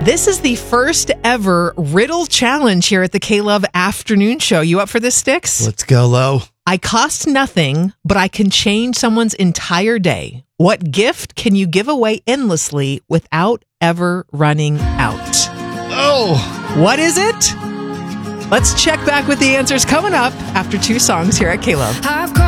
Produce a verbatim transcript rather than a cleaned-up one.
This is the first ever riddle challenge here at the K-Love Afternoon Show. You up for this, Sticks? Let's go, Lo. I cost nothing, but I can change someone's entire day. What gift can you give away endlessly without ever running out? Oh. What is it? Let's check back with the answers coming up after two songs here at K-Love.